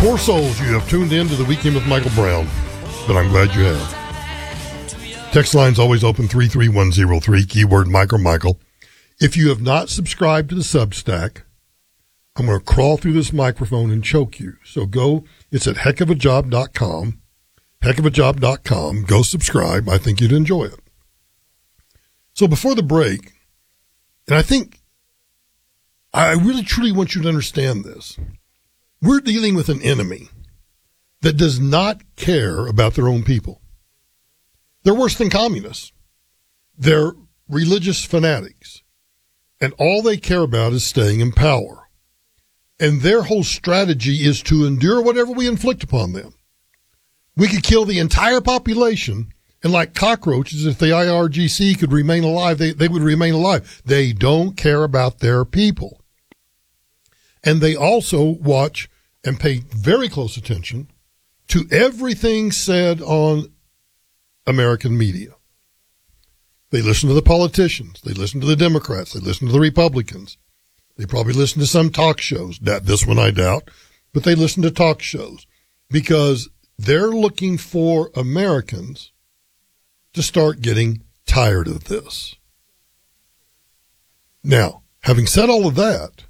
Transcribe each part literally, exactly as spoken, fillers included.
Poor souls, you have tuned in to the Weekend with Michael Brown, but I'm glad you have. Text line's always open, three three one zero three, keyword Michael Michael. If you have not subscribed to the Substack, I'm going to crawl through this microphone and choke you. So go, it's at heck of a job dot com, heck of a job dot com. Go subscribe. I think you'd enjoy it. So before the break, and I think I really truly want you to understand this. We're dealing with an enemy that does not care about their own people. They're worse than communists. They're religious fanatics. And all they care about is staying in power. And their whole strategy is to endure whatever we inflict upon them. We could kill the entire population, and like cockroaches, if the I R G C could remain alive, they, they would remain alive. They don't care about their people. And they also watch and pay very close attention to everything said on American media. They listen to the politicians. They listen to the Democrats. They listen to the Republicans. They probably listen to some talk shows. That this one I doubt. But they listen to talk shows because they're looking for Americans to start getting tired of this. Now, having said all of that,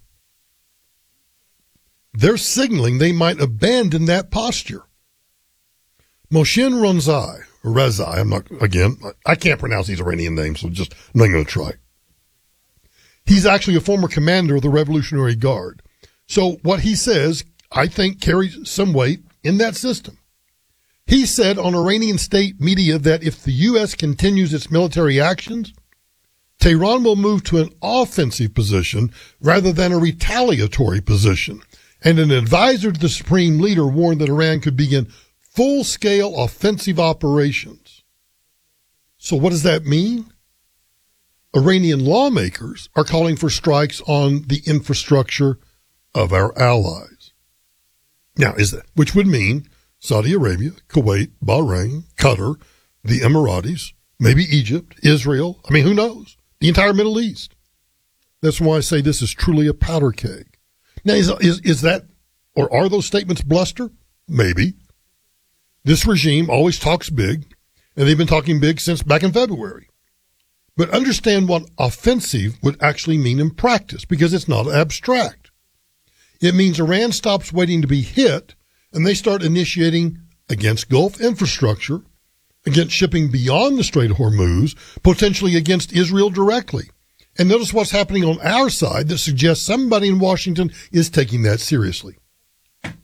they're signaling they might abandon that posture. Mohsen Ronzai, or Rezai, I'm not, again, I can't pronounce these Iranian names, so just, I'm not going to try. He's actually a former commander of the Revolutionary Guard. So what he says, I think, carries some weight in that system. He said on Iranian state media that if the U S continues its military actions, Tehran will move to an offensive position rather than a retaliatory position. And an advisor to the supreme leader warned that Iran could begin full-scale offensive operations. So what does that mean? Iranian lawmakers are calling for strikes on the infrastructure of our allies. Now, is that, which would mean Saudi Arabia, Kuwait, Bahrain, Qatar, the Emiratis, maybe Egypt, Israel. I mean, who knows? The entire Middle East. That's why I say this is truly a powder keg. Now, is, is, is that, or are those statements bluster? Maybe. This regime always talks big, and they've been talking big since back in February. But understand what offensive would actually mean in practice, because it's not abstract. It means Iran stops waiting to be hit, and they start initiating against Gulf infrastructure, against shipping beyond the Strait of Hormuz, potentially against Israel directly. And notice what's happening on our side that suggests somebody in Washington is taking that seriously. The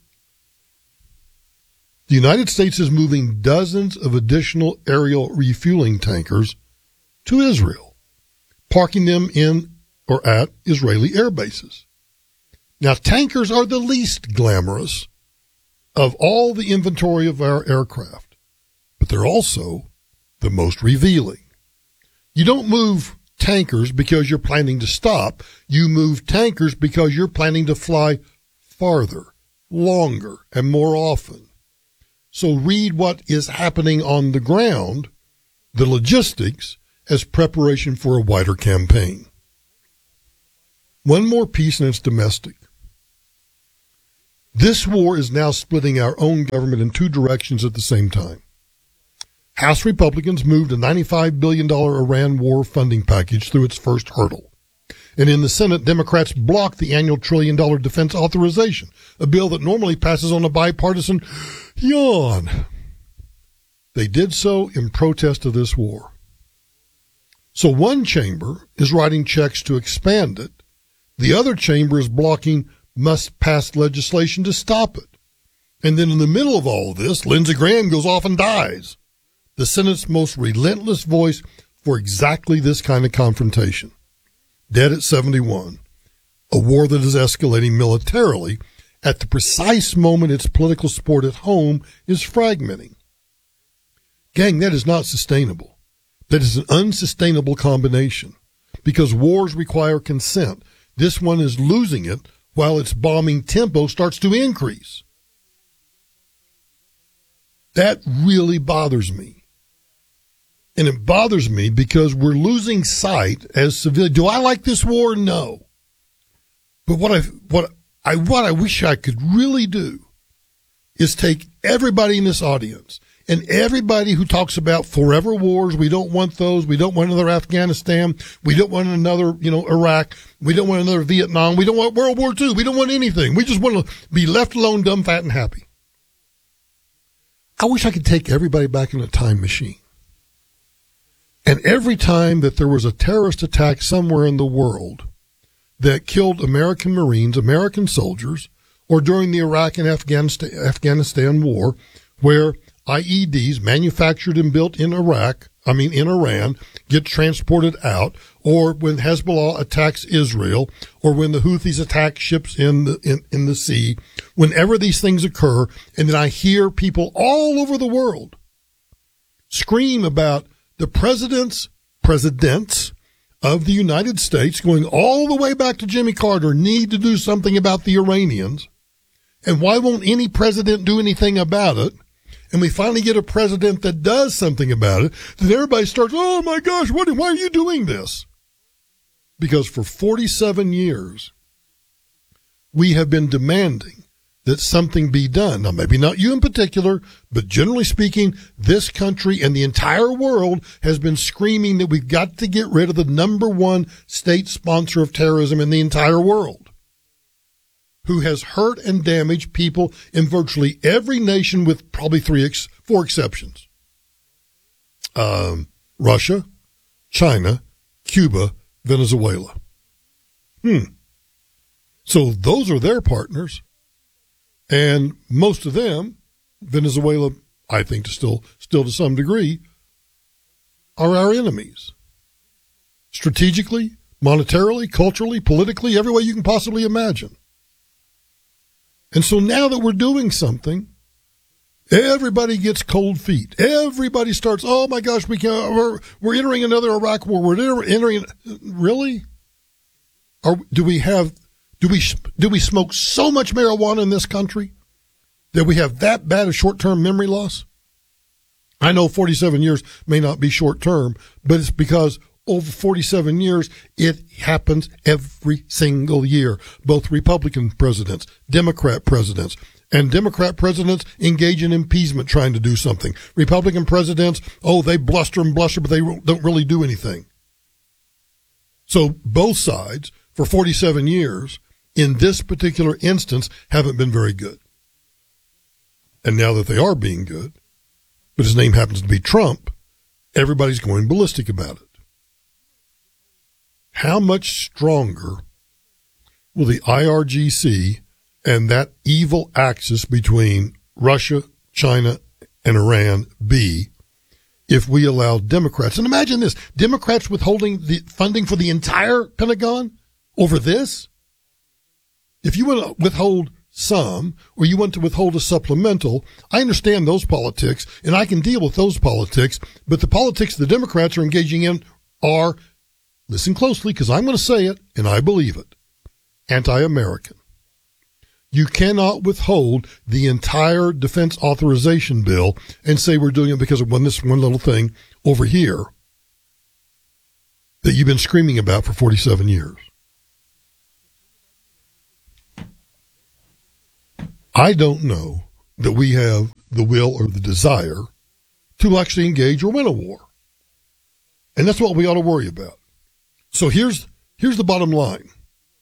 United States is moving dozens of additional aerial refueling tankers to Israel, parking them in or at Israeli air bases. Now, tankers are the least glamorous of all the inventory of our aircraft, but they're also the most revealing. You don't move tankers because you're planning to stop. You move tankers because you're planning to fly farther, longer, and more often. So read what is happening on the ground, the logistics, as preparation for a wider campaign. One more piece, and it's domestic. This war is now splitting our own government in two directions at the same time. House Republicans moved a ninety-five billion dollars Iran war funding package through its first hurdle. And in the Senate, Democrats blocked the annual trillion dollar defense authorization, a bill that normally passes on a bipartisan yawn. They did so in protest of this war. So one chamber is writing checks to expand it. The other chamber is blocking must-pass legislation to stop it. And then in the middle of all of this, Lindsey Graham goes off and dies. The Senate's most relentless voice for exactly this kind of confrontation. Dead at seventy-one. A war that is escalating militarily at the precise moment its political support at home is fragmenting. Gang, that is not sustainable. That is an unsustainable combination because wars require consent. This one is losing it while its bombing tempo starts to increase. That really bothers me. And it bothers me because we're losing sight as civilians. Do I like this war? No. But what I what I what I wish I could really do is take everybody in this audience and everybody who talks about forever wars. We don't want those. We don't want another Afghanistan. We don't want another, you know, Iraq. We don't want another Vietnam. We don't want World War Two. We don't want anything. We just want to be left alone, dumb, fat, and happy. I wish I could take everybody back in a time machine. And every time that there was a terrorist attack somewhere in the world that killed American Marines, American soldiers, or during the Iraq and Afghanistan, Afghanistan war, where I E Ds manufactured and built in Iraq, I mean in Iran, get transported out, or when Hezbollah attacks Israel, or when the Houthis attack ships in the, in, in the sea, whenever these things occur, and then I hear people all over the world scream about the presidents, presidents of the United States, going all the way back to Jimmy Carter, need to do something about the Iranians. And why won't any president do anything about it? And we finally get a president that does something about it, then everybody starts, oh my gosh, what, why are you doing this? Because for forty-seven years, we have been demanding that something be done. Now, maybe not you in particular, but generally speaking, this country and the entire world has been screaming that we've got to get rid of the number one state sponsor of terrorism in the entire world, who has hurt and damaged people in virtually every nation with probably three, ex- four exceptions. Um, Russia, China, Cuba, Venezuela. Hmm. So those are their partners. And most of them, Venezuela, I think to still, still to some degree, are our enemies. Strategically, monetarily, culturally, politically, every way you can possibly imagine. And so now that we're doing something, everybody gets cold feet. Everybody starts, oh my gosh, we can't, we're, we're entering another Iraq war. We're entering, really? Are, do we have, do we, do we smoke so much marijuana in this country that we have that bad a short-term memory loss? I know forty-seven years may not be short-term, but it's because over forty-seven years, it happens every single year. Both Republican presidents, Democrat presidents, and Democrat presidents engage in appeasement trying to do something. Republican presidents, oh, they bluster and bluster, but they don't really do anything. So both sides, for forty-seven years, in this particular instance, haven't been very good. And now that they are being good, but his name happens to be Trump, everybody's going ballistic about it. How much stronger will the I R G C and that evil axis between Russia, China, and Iran be if we allow Democrats? And imagine this, Democrats withholding the funding for the entire Pentagon over this? If you want to withhold some, or you want to withhold a supplemental, I understand those politics, and I can deal with those politics, but the politics the Democrats are engaging in are, listen closely, because I'm going to say it, and I believe it, anti-American. You cannot withhold the entire defense authorization bill and say we're doing it because of one, this one little thing over here that you've been screaming about for forty-seven years. I don't know that we have the will or the desire to actually engage or win a war. And that's what we ought to worry about. So here's here's the bottom line.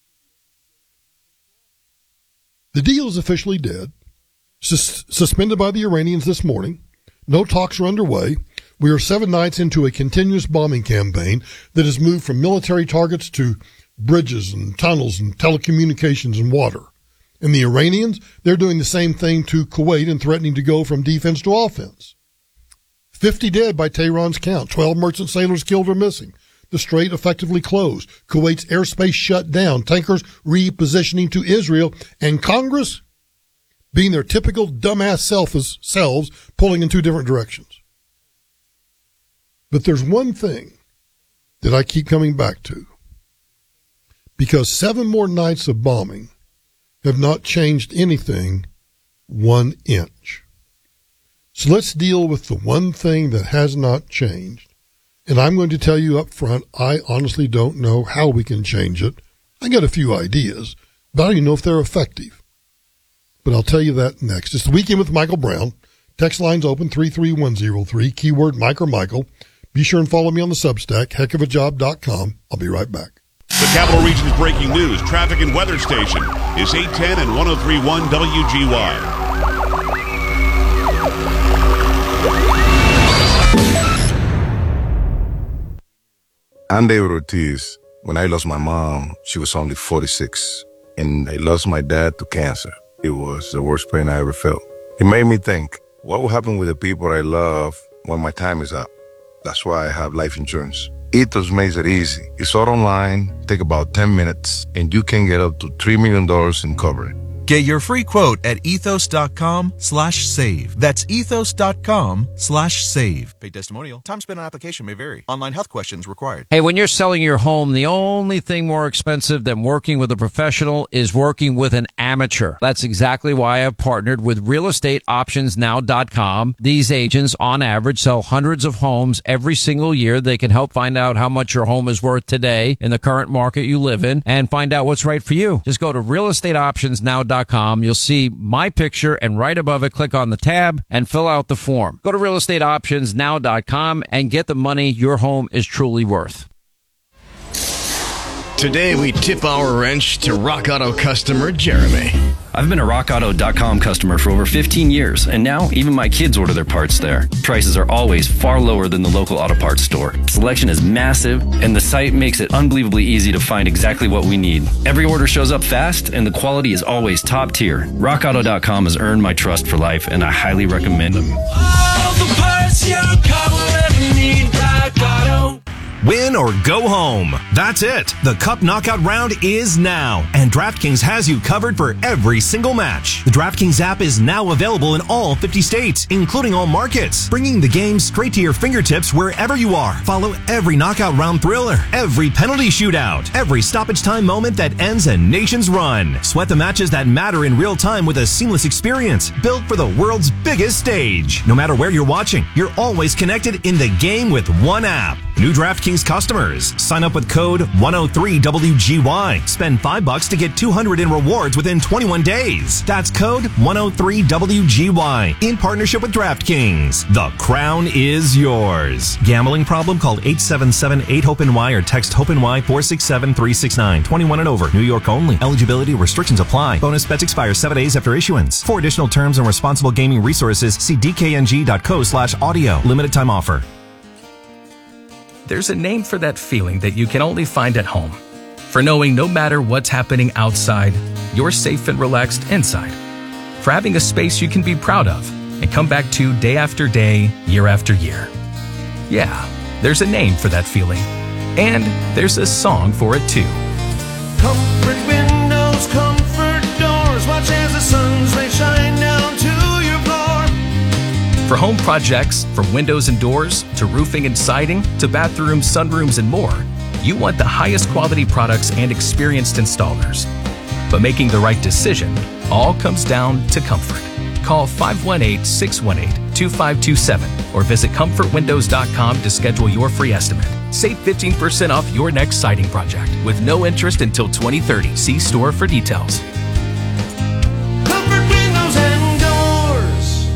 The deal is officially dead, sus- suspended by the Iranians this morning. No talks are underway. We are seven nights into a continuous bombing campaign that has moved from military targets to bridges and tunnels and telecommunications and water. And the Iranians, they're doing the same thing to Kuwait and threatening to go from defense to offense. fifty dead by Tehran's count, twelve merchant sailors killed or missing. The strait effectively closed. Kuwait's airspace shut down. Tankers repositioning to Israel. And Congress, being their typical dumbass self- selves, pulling in two different directions. But there's one thing that I keep coming back to. Because seven more nights of bombing have not changed anything one inch. So let's deal with the one thing that has not changed. And I'm going to tell you up front, I honestly don't know how we can change it. I got a few ideas, but I don't even know if they're effective. but I'll tell you that next. It's the Weekend with Michael Brown. Text lines open three three one zero three, keyword Mike or Michael. Be sure and follow me on the Substack, heck of a job dot com. I'll be right back. The Capital Region's breaking news, traffic and weather station is eight ten and one oh three point one W G Y. I'm David Ortiz. When I lost my mom, she was only forty-six, and I lost my dad to cancer. It was the worst pain I ever felt. It made me think, what will happen with the people I love when my time is up? That's why I have life insurance. Ethos makes it easy. It's all online, take about ten minutes, and you can get up to three million dollars in coverage. Get your free quote at ethos.com slash save. That's ethos.com slash save. Paid testimonial. Time spent on application may vary. Online health questions required. Hey, when you're selling your home, the only thing more expensive than working with a professional is working with an amateur. That's exactly why I've partnered with real estate options now dot com. These agents, on average, sell hundreds of homes every single year. They can help find out how much your home is worth today in the current market you live in and find out what's right for you. Just go to real estate options now dot com. You'll see my picture, and right above it, click on the tab and fill out the form. Go to real estate options now dot com and get the money your home is truly worth. Today, we tip our wrench to Rock Auto customer Jeremy. I've been a rock auto dot com customer for over fifteen years, and now even my kids order their parts there. Prices are always far lower than the local auto parts store. Selection is massive, and the site makes it unbelievably easy to find exactly what we need. Every order shows up fast, and the quality is always top tier. rock auto dot com has earned my trust for life, and I highly recommend them. All the parts your car will ever need, Rock Auto. Win or go home. That's it. The Cup Knockout Round is now, and DraftKings has you covered for every single match. The DraftKings app is now available in all fifty states, including all markets, bringing the game straight to your fingertips wherever you are. Follow every knockout round thriller, every penalty shootout, every stoppage time moment that ends a nation's run. Sweat the matches that matter in real time with a seamless experience built for the world's biggest stage. No matter where you're watching, you're always connected in the game with one app. New DraftKings customers, sign up with code one oh three W G Y. Spend five bucks to get two hundred in rewards within twenty-one days. That's code one oh three W G Y in partnership with DraftKings. The crown is yours. Gambling problem? Call eight seven seven eight hope N Y or text HOPE-NY four six seven three six nine. twenty-one and over. New York only. Eligibility restrictions apply. Bonus bets expire seven days after issuance. For additional terms and responsible gaming resources, see D K N G dot co slash audio. Limited time offer. There's a name for that feeling that you can only find at home. For knowing no matter what's happening outside, you're safe and relaxed inside. For having a space you can be proud of and come back to day after day, year after year. Yeah, there's a name for that feeling. And there's a song for it too. Comfort windows, comfort doors, watch as the sun's rays shine down to your floor. For home projects, from windows and doors, to roofing and siding, to bathrooms, sunrooms, and more, you want the highest quality products and experienced installers. But making the right decision all comes down to comfort. Call five one eight, six one eight, two five two seven or visit comfort windows dot com to schedule your free estimate. Save fifteen percent off your next siding project with no interest until twenty thirty. See store for details. Comfort windows and doors.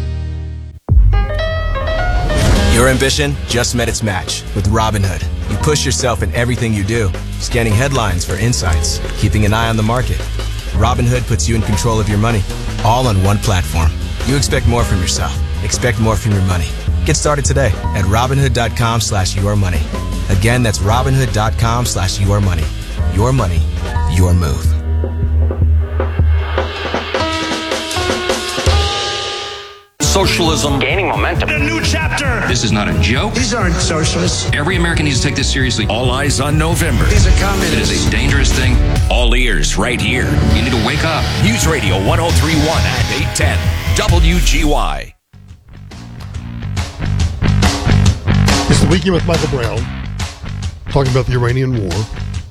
Your ambition just met its match with Robinhood. You push yourself in everything you do, scanning headlines for insights, keeping an eye on the market. Robinhood puts you in control of your money, all on one platform. You expect more from yourself. Expect more from your money. Get started today at Robinhood.com slash your money. Again, that's Robinhood.com slash your money. Your money, your move. Socialism gaining momentum. A new chapter. This is not a joke. These aren't socialists. Every American needs to take this seriously. All eyes on November. These are communists. It is a dangerous thing. All ears right here. You need to wake up. News Radio one oh three point one and eight ten W G Y. It's the Weekend with Michael Brown, talking about the Iranian war.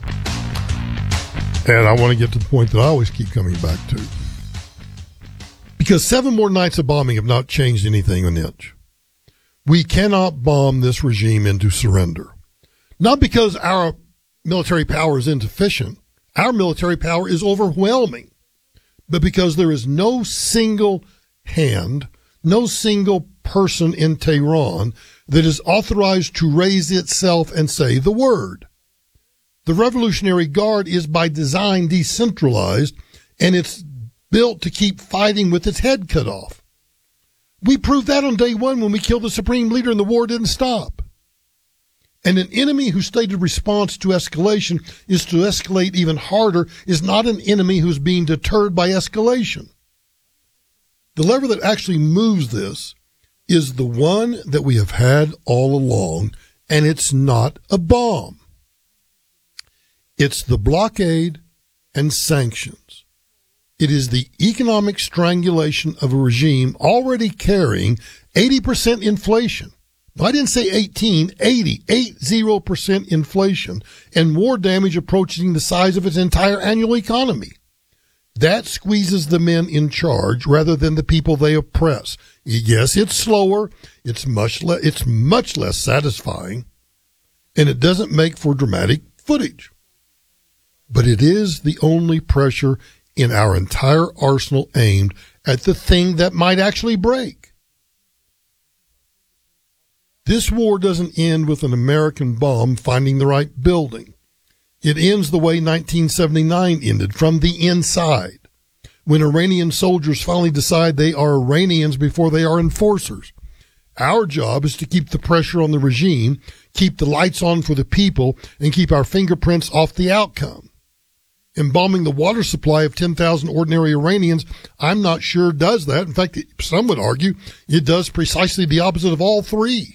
And I want to get to the point that I always keep coming back to. Because seven more nights of bombing have not changed anything an inch. We cannot bomb this regime into surrender. Not because our military power is insufficient. Our military power is overwhelming. but because there is no single hand, no single person in Tehran that is authorized to raise itself and say the word. The Revolutionary Guard is by design decentralized, and it's built to keep fighting with its head cut off. We proved that on day one when we killed the supreme leader and the war didn't stop. And an enemy whose stated response to escalation is to escalate even harder is not an enemy who's being deterred by escalation. The lever that actually moves this is the one that we have had all along, and it's not a bomb. It's the blockade and sanctions. It is the economic strangulation of a regime already carrying eighty percent inflation. I didn't say eighteen, eighty, eighty percent inflation, and war damage approaching the size of its entire annual economy. That squeezes the men in charge rather than the people they oppress. Yes, it's slower, it's much le- it's much less satisfying, and it doesn't make for dramatic footage. But it is the only pressure in our entire arsenal aimed at the thing that might actually break. This war doesn't end with an American bomb finding the right building. It ends the way nineteen seventy-nine ended, from the inside, when Iranian soldiers finally decide they are Iranians before they are enforcers. Our job is to keep the pressure on the regime, keep the lights on for the people, and keep our fingerprints off the outcome. Embalming the water supply of ten thousand ordinary Iranians, I'm not sure does that. In fact, some would argue it does precisely the opposite of all three.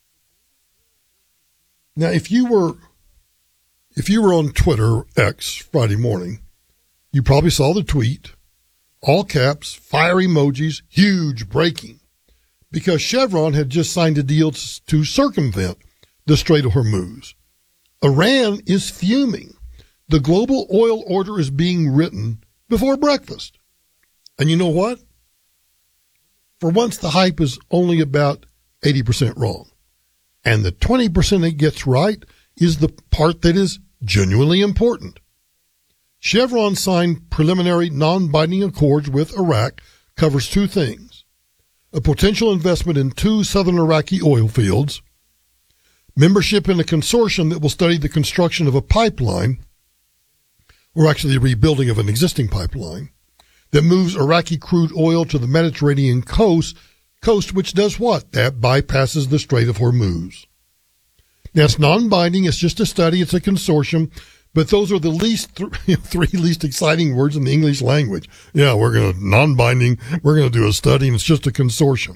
Now, if you were, if you were on Twitter, X, Friday morning, you probably saw the tweet, all caps, fire emojis, huge breaking, because Chevron had just signed a deal to circumvent the Strait of Hormuz. Iran is fuming. The global oil order is being written before breakfast. And you know what? For once, the hype is only about eighty percent wrong. And the twenty percent it gets right is the part that is genuinely important. Chevron signed preliminary non-binding accords with Iraq covers two things: a potential investment in two southern Iraqi oil fields, membership in a consortium that will study the construction of a pipeline, or actually the rebuilding of an existing pipeline, that moves Iraqi crude oil to the Mediterranean coast, coast which does what? That bypasses the Strait of Hormuz. Now, it's non-binding, it's just a study, it's a consortium, but those are the least th- three least exciting words in the English language. Yeah, we're going to, non-binding, we're going to do a study, and it's just a consortium.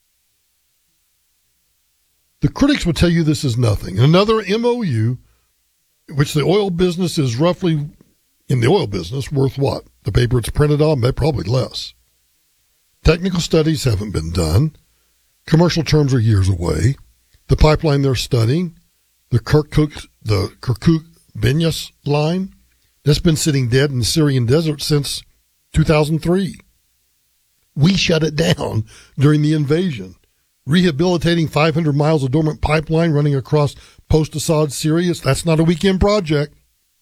The critics would tell you this is nothing. Another M O U, which the oil business is roughly, in the oil business, worth what? The paper it's printed on, but probably less. Technical studies haven't been done. Commercial terms are years away. The pipeline they're studying, the Kirkuk, the Kirkuk-Benyus line, that's been sitting dead in the Syrian desert since two thousand three. We shut it down during the invasion. Rehabilitating five hundred miles of dormant pipeline running across post-Assad Syria, that's not a weekend project.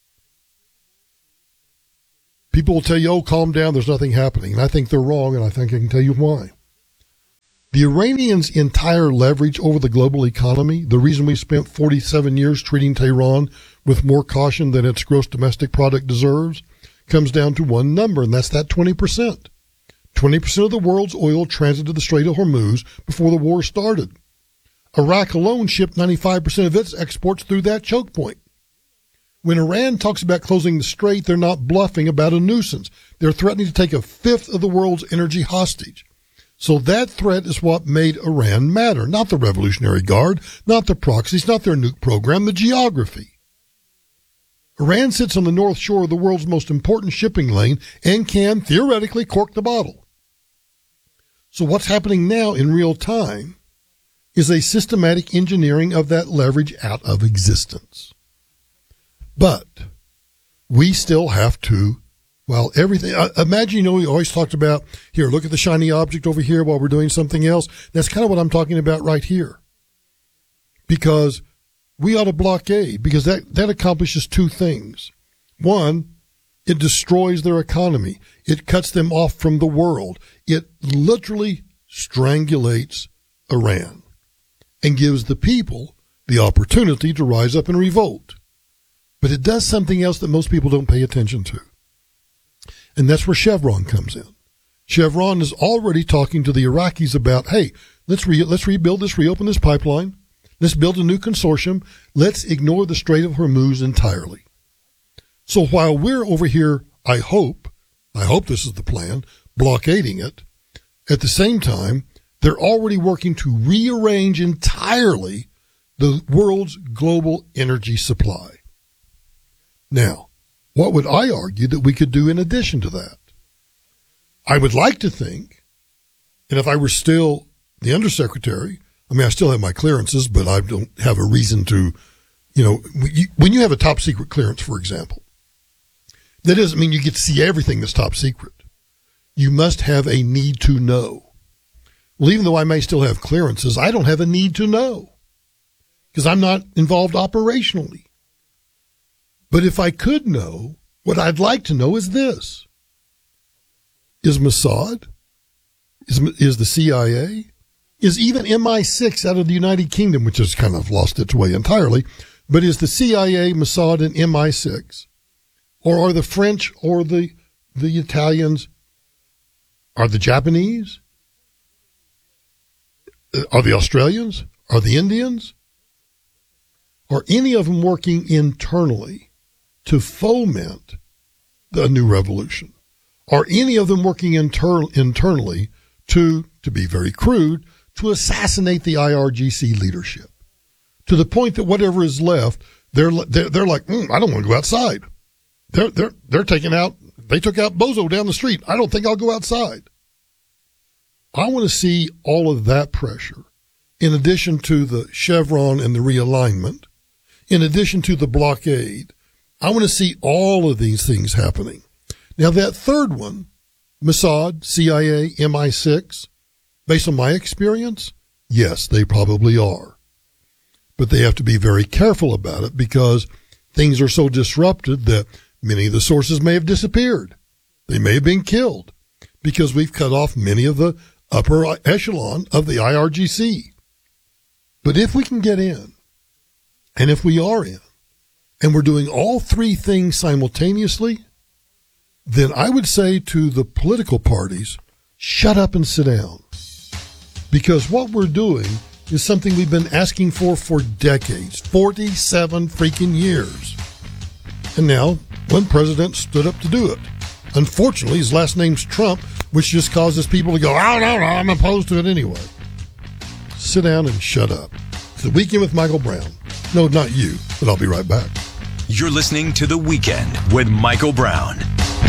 People will tell you, oh, calm down, there's nothing happening. And I think they're wrong, and I think I can tell you why. The Iranians' entire leverage over the global economy, the reason we spent forty-seven years treating Tehran with more caution than its gross domestic product deserves, comes down to one number, and that's that twenty percent. twenty percent of the world's oil transited the Strait of Hormuz before the war started. Iraq alone shipped ninety-five percent of its exports through that choke point. When Iran talks about closing the strait, they're not bluffing about a nuisance. They're threatening to take a fifth of the world's energy hostage. So that threat is what made Iran matter, not the Revolutionary Guard, not the proxies, not their nuke program, the geography. Iran sits on the north shore of the world's most important shipping lane and can theoretically cork the bottle. So what's happening now in real time is a systematic engineering of that leverage out of existence. But we still have to, well, everything, uh, imagine, you know, we always talked about, here, look at the shiny object over here while we're doing something else. That's kind of what I'm talking about right here. Because we ought to blockade, because that, that accomplishes two things. One, It destroys their economy. It cuts them off from the world. It literally strangulates Iran and gives the people the opportunity to rise up and revolt. But it does something else that most people don't pay attention to. And that's where Chevron comes in. Chevron is already talking to the Iraqis about, hey, let's re- let's rebuild this, reopen this pipeline. Let's build a new consortium. Let's ignore the Strait of Hormuz entirely. So while we're over here, I hope, I hope this is the plan, blockading it, at the same time, they're already working to rearrange entirely the world's global energy supply. Now, what would I argue that we could do in addition to that? I would like to think, and if I were still the undersecretary, I mean, I still have my clearances, but I don't have a reason to, you know, when you have a top secret clearance, for example, that doesn't mean you get to see everything that's top secret. You must have a need to know. Well, even though I may still have clearances, I don't have a need to know because I'm not involved operationally. But if I could know, what I'd like to know is this. Is Mossad, is, is the C I A, is even M I six out of the United Kingdom, which has kind of lost its way entirely, but is the C I A, Mossad, and M I six, or are the French or the the Italians, are the Japanese, are the Australians, are the Indians, are any of them working internally to foment the new revolution? Are any of them working inter- internally to, to be very crude, to assassinate the I R G C leadership? To the point that whatever is left, they're they're, they're like, mm, I don't want to go outside. They're they're they're taking out. They took out Bozo down the street. I don't think I'll go outside. I want to see all of that pressure, in addition to the Chevron and the realignment, in addition to the blockade. I want to see all of these things happening. Now, that third one, Mossad, C I A, M I six, based on my experience, yes, they probably are. But they have to be very careful about it because things are so disrupted that many of the sources may have disappeared. They may have been killed because we've cut off many of the upper echelon of the I R G C. But if we can get in, and if we are in, and we're doing all three things simultaneously, then I would say to the political parties, shut up and sit down. Because what we're doing is something we've been asking for for decades, forty-seven freaking years. And now, one president stood up to do it. Unfortunately, his last name's Trump, which just causes people to go, oh, no, no, I'm opposed to it anyway. Sit down and shut up. It's The Weekend with Michael Brown. No, not you, but I'll be right back. You're listening to The Weekend with Michael Brown.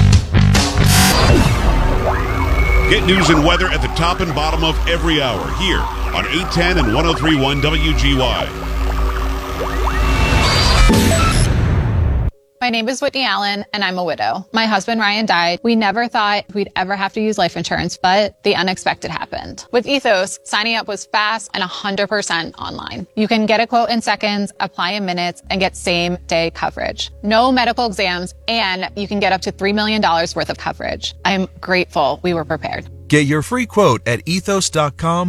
Get news and weather at the top and bottom of every hour here on eight ten and one oh three point one W G Y. My name is Whitney Allen, and I'm a widow. My husband, Ryan, died. We never thought we'd ever have to use life insurance, but the unexpected happened. With Ethos, signing up was fast and one hundred percent online. You can get a quote in seconds, apply in minutes, and get same-day coverage. No medical exams, and you can get up to three million dollars worth of coverage. I'm grateful we were prepared. Get your free quote at ethos dot com